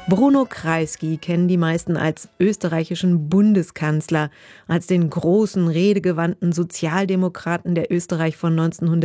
Bruno Kreisky kennen die meisten als österreichischen Bundeskanzler, als den großen, redegewandten Sozialdemokraten, der Österreich von